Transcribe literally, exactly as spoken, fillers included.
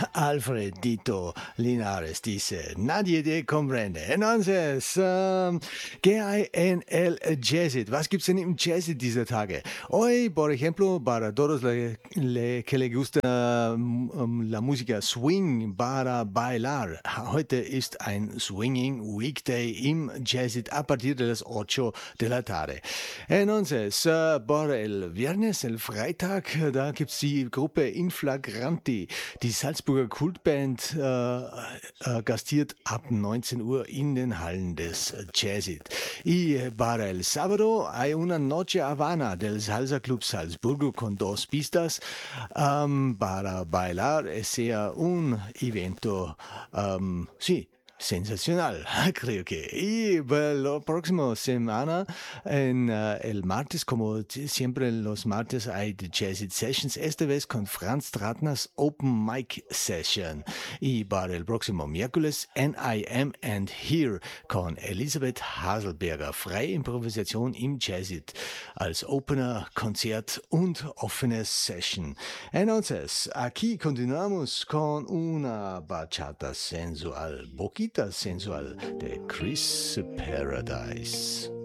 Alfredito Linares dice, nadie te comprende. Entonces, ähm, ¿qué hay en el Jazzit? Was gibt's denn im Jazzit dieser Tage? Hoy, por ejemplo, para todos le, le- que le gusta ähm, la música swing para bailar, heute ist ein Swinging Weekday im Jazzit a partir de las ocho de la tarde. Entonces, äh, por el viernes, el Freitag, da gibt's die Gruppe Inflagranti. Die Salzburger Kultband äh, äh, gastiert ab neunzehn Uhr in den Hallen des Jazzit. Y para el sábado hay una noche Habana del Salsa Club Salzburgo con dos pistas um, para bailar. Sea un evento, um, sí, sensacional, creo que. Y bueno, la próxima semana, en uh, el martes, como t- siempre los martes, hay The Jazz It Sessions, esta vez con Franz Tratners Open Mic Session. Y para el próximo miércoles, N I M and Here con Elisabeth Haselberger. Freie Improvisation im Jazz It als Opener, Konzert und offene Session. Entonces, aquí continuamos con una bachata sensual, boquita sensual de Chris Paradise.